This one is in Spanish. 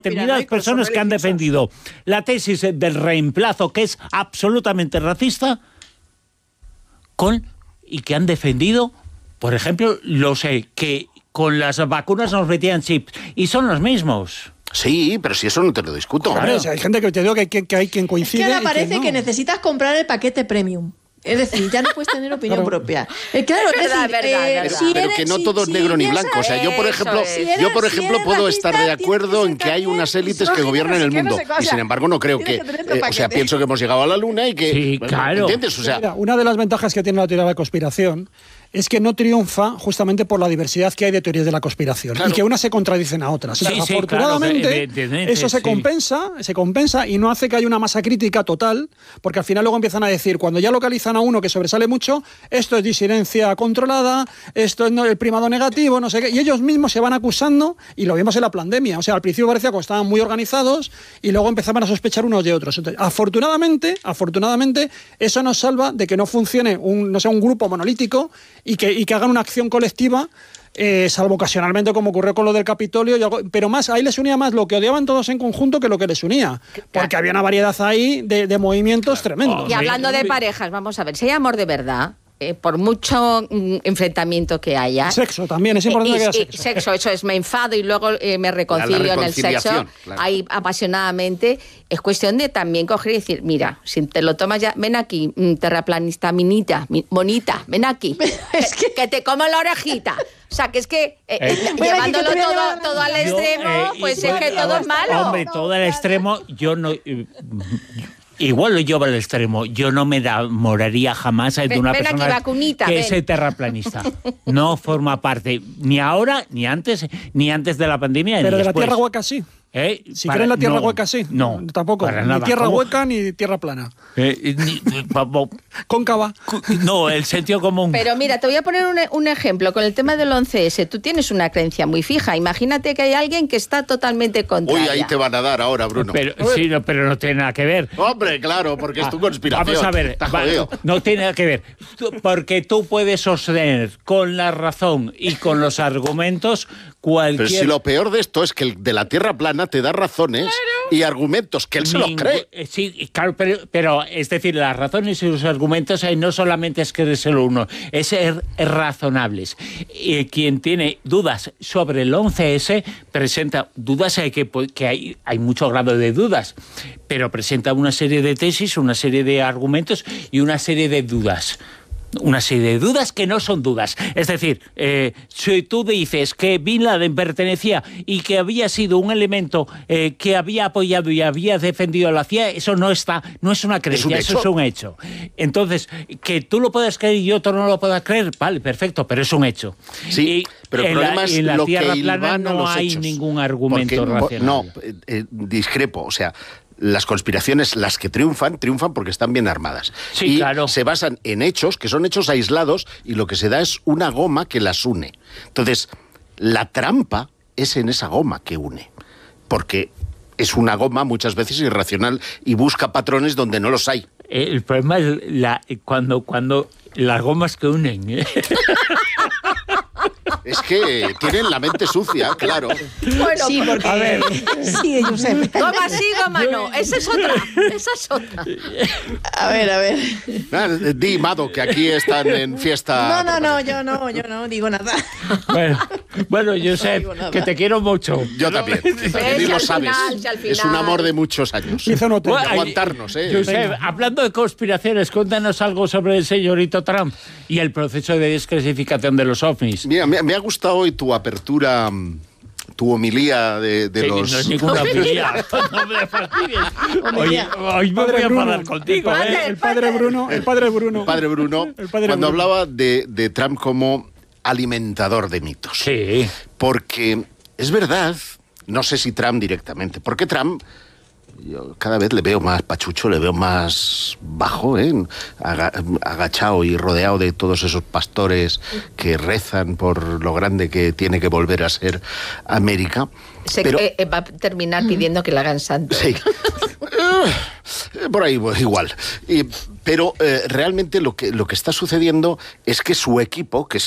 determinadas personas que han defendido la tesis del reemplazo, que es absolutamente racista, y que han defendido, por ejemplo, que con las vacunas nos metían chips, y son los mismos. Sí, pero si eso no te lo discuto. Claro, o sea, hay gente que te digo que hay quien coincide. Es que ahora parece no. que necesitas comprar el paquete premium. Es decir, ya no puedes tener opinión propia. Claro, verdad. Pero que no todo es negro ni blanco. O sea, yo por ejemplo puedo estar de acuerdo en que hay unas élites que gobiernan el mundo. Y sin embargo no creo que... pienso que hemos llegado a la luna y que... Sí, claro. ¿Entiendes? O sea, mira, una de las ventajas que tiene la teoría de la conspiración es que no triunfa justamente por la diversidad que hay de teorías de la conspiración, y que unas se contradicen a otras. Entonces, afortunadamente, eso se compensa y no hace que haya una masa crítica total, porque al final luego empiezan a decir, cuando ya localizan a uno que sobresale mucho, esto es disidencia controlada, esto es el primado negativo, no sé qué, y ellos mismos se van acusando, y lo vimos en la pandemia. O sea, al principio parecía que estaban muy organizados y luego empezaban a sospechar unos de otros. Entonces, afortunadamente, eso nos salva de que no funcione un grupo monolítico y que hagan una acción colectiva, salvo ocasionalmente como ocurrió con lo del Capitolio, pero más ahí les unía más lo que odiaban todos en conjunto que lo que les unía, porque había una variedad ahí de movimientos tremendos. Y hablando de parejas, vamos a ver, si hay amor de verdad, por mucho enfrentamiento que haya... Sexo también, es importante que haya sexo. Sexo, eso es, me enfado y luego me reconcilio en el sexo, ahí apasionadamente. Es cuestión de también coger y decir, mira, si te lo tomas ya, ven aquí, terraplanista, bonita, ven aquí, que te como la orejita. O sea, que es que llevándolo todo al extremo, pues es que todo es malo. Hombre, todo al extremo, yo no... Igual lo llevo al extremo. Yo no me enamoraría jamás de una persona aquí, vacunita, que es terraplanista. No forma parte, ni ahora, ni antes de la pandemia. Pero ni de después. La tierra hueca sí. Si creen la tierra hueca sí. No, tampoco. Ni tierra hueca ni tierra plana. Cóncava. No, el sentido común. Pero mira, te voy a poner un ejemplo con el tema del 11S. Tú tienes una creencia muy fija. Imagínate que hay alguien que está totalmente contraria. Uy, ahí te van a dar ahora, Bruno. Pero no tiene nada que ver. Hombre, claro, porque es tu conspiración. Vamos a ver, no tiene nada que ver. Porque tú puedes sostener con la razón y con los argumentos cualquier... Pero si lo peor de esto es que el de la tierra plana te da razones y argumentos que él se los cree. Sí, claro, pero es decir, las razones y los argumentos no solamente es creérselo uno, es ser razonables. Quien tiene dudas sobre el 11S presenta dudas, que hay mucho grado de dudas, pero presenta una serie de tesis, una serie de argumentos y una serie de dudas. Una serie de dudas que no son dudas. Es decir, si tú dices que Bin Laden pertenecía y que había sido un elemento que había apoyado y había defendido a la CIA, eso no es una creencia, eso es un hecho. Entonces, que tú lo puedas creer y otro no lo pueda creer, vale, perfecto, pero es un hecho. Sí, pero el problema es en la lo Tierra que plana no hay hechos. ningún argumento racional. No, discrepo, o sea... Las conspiraciones, las que triunfan porque están bien armadas. Sí, y claro. se basan en hechos, que son hechos aislados, y lo que se da es una goma que las une. Entonces, la trampa es en esa goma que une. Porque es una goma muchas veces irracional y busca patrones donde no los hay. El problema es cuando las gomas que unen. Es que tienen la mente sucia, claro. Bueno, sí, porque... A ver. Sí, Josep. Goma sí, goma no. Esa es otra. A ver. Di, Mado, que aquí están en fiesta. No, yo no digo nada. Bueno, Josep, que te quiero mucho. Yo también. Ni lo sabes. Es un amor de muchos años. Aguantarnos, Josep, hablando de conspiraciones, cuéntanos algo sobre el señorito Trump y el proceso de desclasificación de los ovnis. Mira, me ha gustado hoy tu apertura, tu homilía de los... No es ninguna homilía, no me fastidies. Hoy me voy a enfadar contigo. El padre Bruno. Cuando hablaba de Trump como alimentador de mitos. Sí. Porque es verdad, no sé si Trump directamente, porque Trump... Yo cada vez le veo más pachucho, le veo más bajo, agachado y rodeado de todos esos pastores que rezan por lo grande que tiene que volver a ser América. Pero va a terminar pidiendo que la hagan santo. Sí. Por ahí igual. Pero realmente lo que está sucediendo es que su equipo, que es